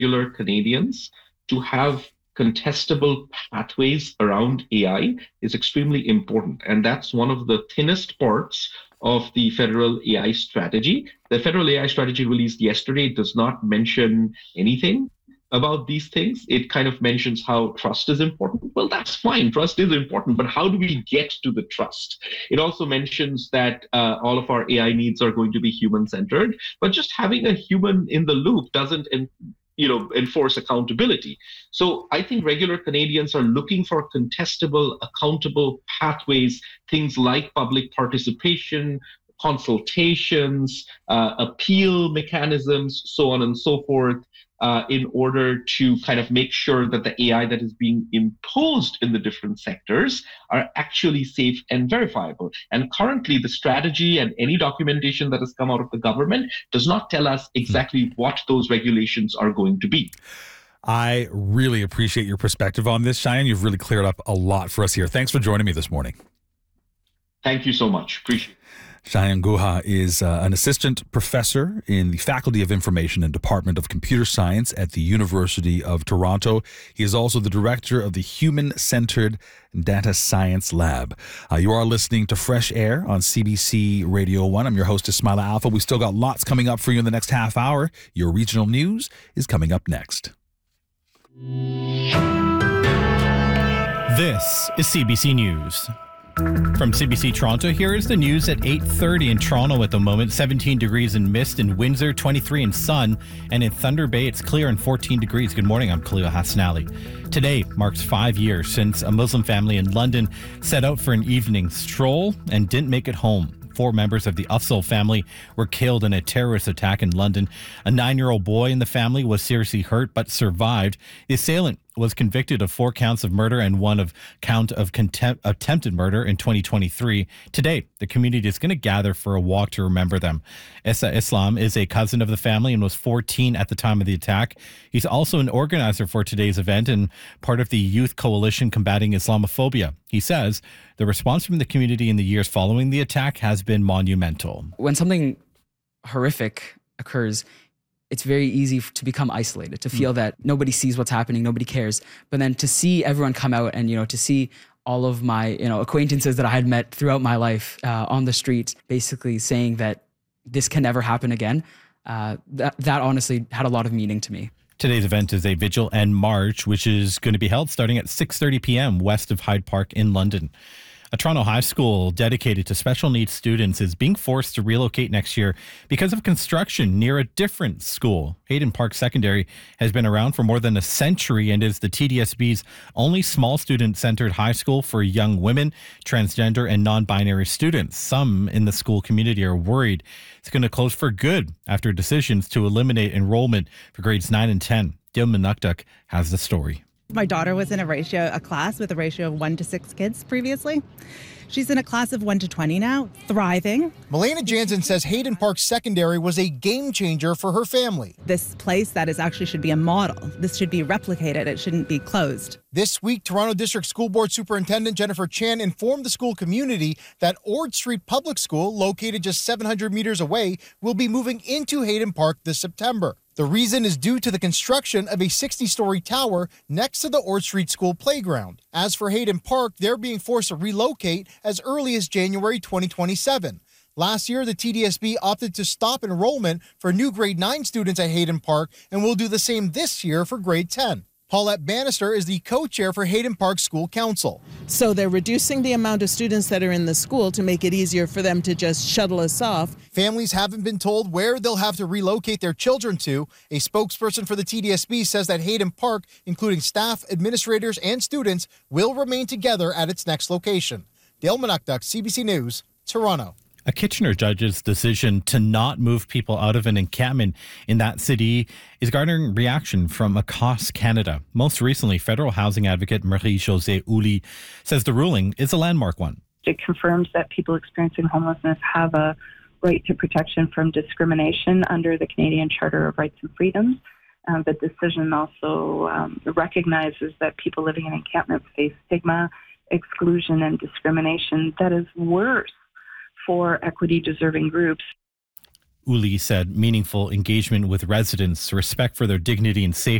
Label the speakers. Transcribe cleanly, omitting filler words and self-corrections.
Speaker 1: regular Canadians to have contestable pathways around AI is extremely important. And that's one of the thinnest parts of the federal AI strategy. The federal AI strategy released yesterday does not mention anything about these things. It kind of mentions how trust is important. Well, that's fine. Trust is important, but how do we get to the trust? It also mentions that all of our AI needs are going to be human centered, but just having a human in the loop doesn't enforce accountability. So I think regular Canadians are looking for contestable, accountable pathways, things like public participation, consultations, appeal mechanisms, so on and so forth, in order to kind of make sure that the AI that is being imposed in the different sectors are actually safe and verifiable. And currently, the strategy and any documentation that has come out of the government does not tell us exactly what those regulations are going to be.
Speaker 2: I really appreciate your perspective on this, Cheyenne. You've really cleared up a lot for us here. Thanks for joining me this morning.
Speaker 1: Thank you so much. Appreciate it.
Speaker 2: Cheyenne Guha is an assistant professor in the Faculty of Information and Department of Computer Science at the University of Toronto. He is also the director of the Human Centered Data Science Lab. You are listening to Fresh Air on CBC Radio 1. I'm your host, Ismaila Alpha. We still got lots coming up for you in the next half hour. Your regional news is coming up next.
Speaker 3: This is CBC News. From CBC Toronto, here is the news at 8:30 in Toronto at the moment. 17 degrees in mist in Windsor, 23 in sun, and in Thunder Bay it's clear and 14 degrees. Good morning, I'm Khalil Hassanali. Today marks 5 years since a Muslim family in London set out for an evening stroll and didn't make it home. 4 members of the Afzal family were killed in a terrorist attack in London. A 9-year-old boy in the family was seriously hurt but survived. The assailant was convicted of 4 counts of murder and 1 count of attempted murder in 2023. Today, the community is going to gather for a walk to remember them. Essa Islam is a cousin of the family and was 14 at the time of the attack. He's also an organizer for today's event and part of the Youth Coalition Combating Islamophobia. He says the response from the community in the years following the attack has been monumental.
Speaker 4: When something horrific occurs, it's very easy to become isolated, to feel that nobody sees what's happening, nobody cares. But then to see everyone come out and, to see all of my, acquaintances that I had met throughout my life on the streets, basically saying that this can never happen again, that honestly had a lot of meaning to me.
Speaker 3: Today's event is a vigil and march, which is going to be held starting at 6:30 p.m. west of Hyde Park in London. A Toronto high school dedicated to special needs students is being forced to relocate next year because of construction near a different school. Hayden Park Secondary has been around for more than a century and is the TDSB's only small student-centered high school for young women, transgender, and non-binary students. Some in the school community are worried it's going to close for good after decisions to eliminate enrollment for grades 9 and 10. Dil Manukduk has the story.
Speaker 5: My daughter was in a class with a ratio of 1 to 6 kids previously. She's in a class of 1 to 20 now, thriving.
Speaker 6: Melena Jansen says Hayden Park Secondary was a game changer for her family.
Speaker 5: This place that actually should be a model. This should be replicated. It shouldn't be closed.
Speaker 6: This week, Toronto District School Board Superintendent Jennifer Chan informed the school community that Ord Street Public School, located just 700 meters away, will be moving into Hayden Park this September. The reason is due to the construction of a 60-story tower next to the Ord Street School playground. As for Hayden Park, they're being forced to relocate as early as January 2027. Last year, the TDSB opted to stop enrollment for new grade 9 students at Hayden Park and will do the same this year for grade 10. Paulette Bannister is the co-chair for Hayden Park School Council.
Speaker 7: So they're reducing the amount of students that are in the school to make it easier for them to just shuttle us off.
Speaker 6: Families haven't been told where they'll have to relocate their children to. A spokesperson for the TDSB says that Hayden Park, including staff, administrators, and students, will remain together at its next location. Dale Manukduk, CBC News, Toronto.
Speaker 3: A Kitchener judge's decision to not move people out of an encampment in that city is garnering reaction from across Canada. Most recently, federal housing advocate Marie-Josée Houle says the ruling is a landmark one.
Speaker 8: It confirms that people experiencing homelessness have a right to protection from discrimination under the Canadian Charter of Rights and Freedoms. The decision also recognizes that people living in encampments face stigma, exclusion, and discrimination that is worse for equity-deserving groups.
Speaker 3: Uli said meaningful engagement with residents, respect for their dignity and safety